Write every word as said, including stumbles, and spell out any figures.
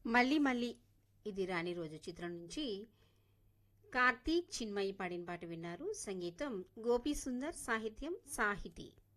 మళ్ళీ మళ్ళీ ఇది రాని రోజు చిత్రం నుంచి కార్తీక్ చిన్మయి పాడిన పాట విన్నారు. సంగీతం గోపీ సుందర్, సాహిత్యం సాహితీ.